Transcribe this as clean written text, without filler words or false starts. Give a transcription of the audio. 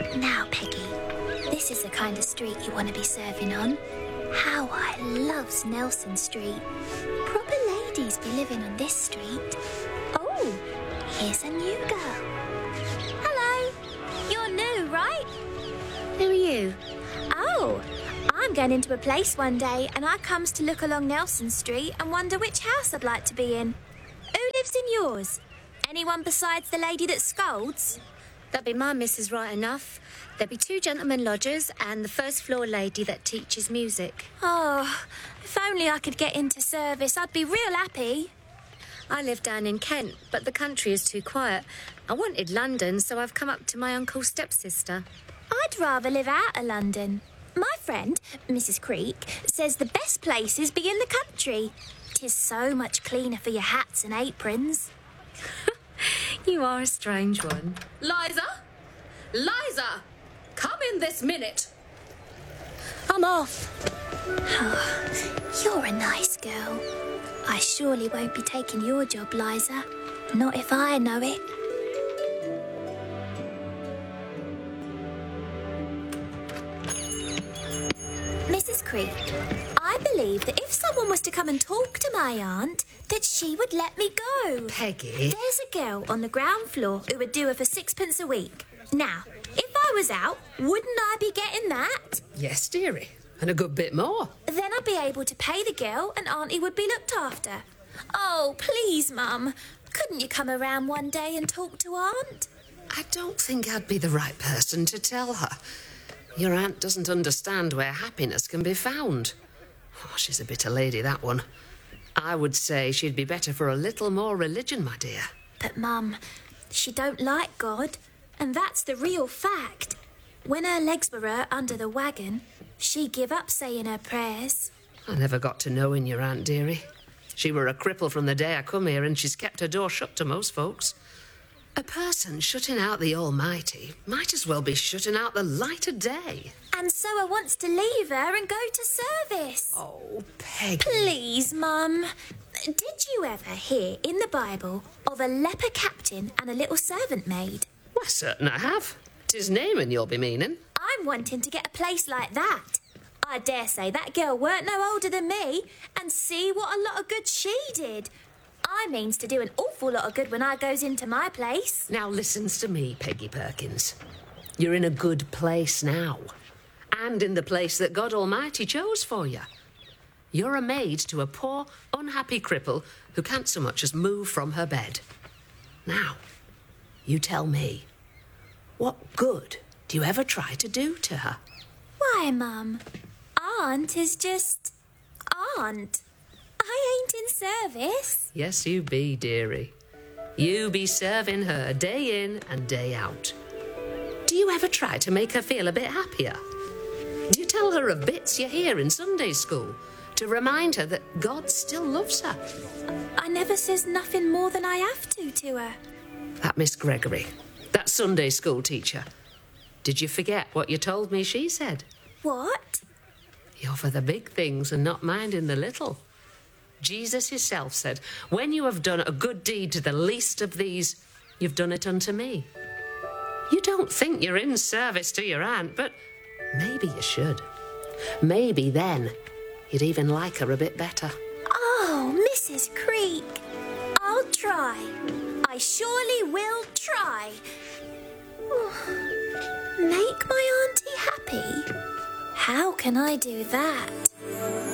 Now, Peggy, this is the kind of street you want to be serving on. How I loves Nelson Street. Proper ladies be living on this street. Oh, here's a new girl. Hello. You're new, right? Who are you? Oh, I'm going into a place one day and I comes to look along Nelson Street and wonder which house I'd like to be in. Who lives in yours? Anyone besides the lady that scolds? That'd be my missus right enough. There'd be 2 gentlemen lodgers and the first floor lady that teaches music. Oh, if only I could get into service, I'd be real happy. I live down in Kent, but the country is too quiet. I wanted London, so I've come up to my uncle's stepsister. I'd rather live out of London. My friend, Mrs. Creek, says the best places be in the country. 'Tis so much cleaner for your hats and aprons. You are a strange one. Liza! Liza! Come in this minute! I'm off. Oh, you're a nice girl. I surely won't be taking your job, Liza. Not if I know it. Mrs. Creek, I believe that if someone was to come and talk to my aunt, that she would let me go. Peggy? There's a girl on the ground floor who would do her for 6p a week. Now, if I was out, wouldn't I be getting that? Yes, dearie. And a good bit more. Then I'd be able to pay the girl and Auntie would be looked after. Oh, please, Mum. Couldn't you come around one day and talk to Aunt? I don't think I'd be the right person to tell her. Your aunt doesn't understand where happiness can be found. Oh, she's a bitter lady, that one. I would say she'd be better for a little more religion, my dear. But, Mum, she don't like God, and that's the real fact. When her legs were hurt under the wagon, she give up saying her prayers. I never got to knowing your aunt, dearie. She were a cripple from the day I come here, and she's kept her door shut to most folks. A person shutting out the Almighty might as well be shutting out the light of day. And so I wants to leave her and go to service. Oh, Peggy. Please, Mum. Did you ever hear in the Bible of a leper captain and a little servant maid? Why, certain I have. 'Tis Naaman you'll be meaning. I'm wanting to get a place like that. I dare say that girl weren't no older than me, and see what a lot of good she did. I means to do an awful lot of good when I goes into my place. Now listens to me, Peggy Perkins. You're in a good place now, and in the place that God Almighty chose for you. You're a maid to a poor, unhappy cripple who can't so much as move from her bed. Now, you tell me, what good do you ever try to do to her? Why, Mum, Aunt is just Aunt. I ain't in service. Yes, you be, dearie. You be serving her day in and day out. Do you ever try to make her feel a bit happier? Do you tell her of bits you hear in Sunday school to remind her that God still loves her? I never says nothing more than I have to her. That Miss Gregory, that Sunday school teacher, did you forget what you told me she said? What? You're for the big things and not minding the little. Jesus himself said, when you have done a good deed to the least of these, you've done it unto me. You don't think you're in service to your aunt, but maybe you should. Maybe then you'd even like her a bit better. Oh, Mrs. Creek, I'll try. I surely will try. Make my auntie happy? How can I do that?